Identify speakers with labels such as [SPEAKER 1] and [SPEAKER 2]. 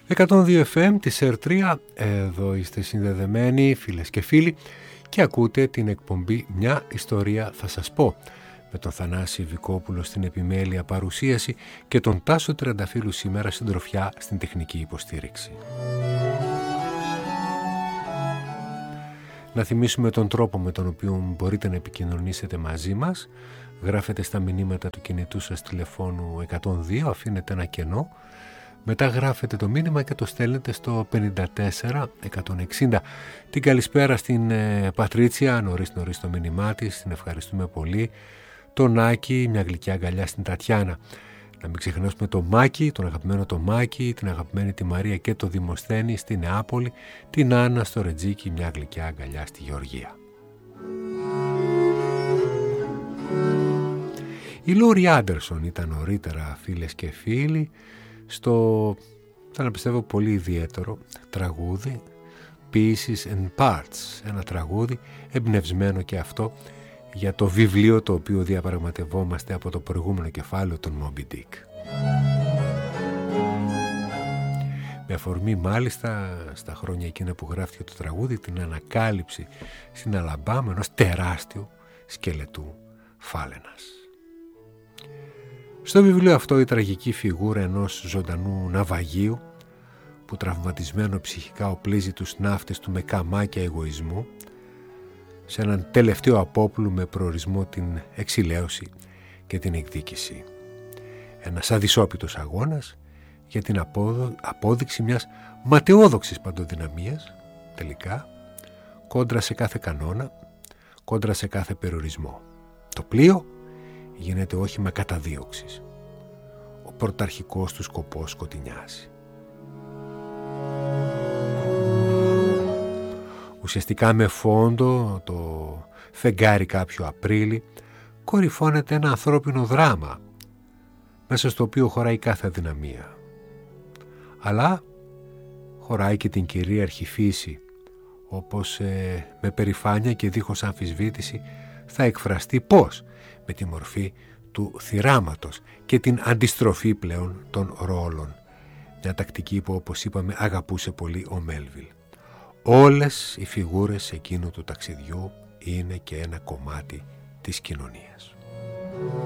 [SPEAKER 1] 102 FM της ΕΡΤ3, εδώ είστε συνδεδεμένοι φίλες και φίλοι και ακούτε την εκπομπή «Μια ιστορία θα σας πω» με τον Θανάση Βικόπουλο στην επιμέλεια παρουσίαση και τον Τάσο Τριανταφύλου σήμερα συντροφιά στην τεχνική υποστήριξη. Να θυμίσουμε τον τρόπο με τον οποίο μπορείτε να επικοινωνήσετε μαζί μας. Γράφετε στα μηνύματα του κινητού σας τηλεφώνου 102, αφήνετε ένα κενό. Μετά γράφετε το μήνυμα και το στέλνετε στο 54160. Την καλησπέρα στην Πατρίτσια, νωρίς το μήνυμά της, την ευχαριστούμε πολύ. Τον Άκη, μια γλυκιά αγκαλιά στην Τατιάνα. Να μην ξεχνάσουμε το Μάκη, τον αγαπημένο το Μάκη, την αγαπημένη τη Μαρία και το Δημοσθένη στη Νεάπολη, την Άννα στο Ρετζίκι, μια γλυκιά αγκαλιά στη Γεωργία. Η Λόρι Άντερσον ήταν νωρίτερα, φίλες και φίλοι, στο, θα να πιστεύω, πολύ ιδιαίτερο τραγούδι Pieces and Parts, ένα τραγούδι εμπνευσμένο και αυτό για το βιβλίο το οποίο διαπραγματευόμαστε από το προηγούμενο κεφάλαιο των Moby Dick. Με αφορμή μάλιστα στα χρόνια εκείνα που γράφτηκε το τραγούδι την ανακάλυψη στην Αλαμπάμα ενός τεράστιου σκελετού φάλαινας. Στο βιβλίο αυτό η τραγική φιγούρα ενός ζωντανού ναυαγίου που τραυματισμένο ψυχικά οπλίζει τους ναύτες του με καμάκια εγωισμού σε έναν τελευταίο απόπλου με προορισμό την εξηλαίωση και την εκδίκηση. Ένας αδυσόπιτος αγώνας για την απόδειξη μιας ματαιόδοξης παντοδυναμίας, τελικά, κόντρα σε κάθε κανόνα, κόντρα σε κάθε περιορισμό. Το πλοίο γίνεται όχημα καταδίωξης. Ο πρωταρχικός του σκοπός σκοτεινιάζει. Ουσιαστικά με φόντο το φεγγάρι κάποιο Απρίλη κορυφώνεται ένα ανθρώπινο δράμα μέσα στο οποίο χωράει κάθε αδυναμία. Αλλά χωράει και την κυρίαρχη φύση, όπως με περηφάνεια και δίχως αμφισβήτηση θα εκφραστεί πώς, με τη μορφή του θυράματος και την αντιστροφή πλέον των ρόλων. Μια τακτική που, όπως είπαμε, αγαπούσε πολύ ο Μέλβιλ. Όλες οι φιγούρες εκείνου του ταξιδιού είναι και ένα κομμάτι της κοινωνίας.